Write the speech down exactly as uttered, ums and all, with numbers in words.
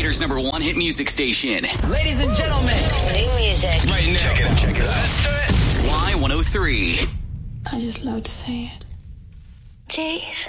Gator's number one hit music station. Ladies and gentlemen. New music. Right now. Check it, check it out. Let's do it. Y one oh three. I just love to say it. Jason.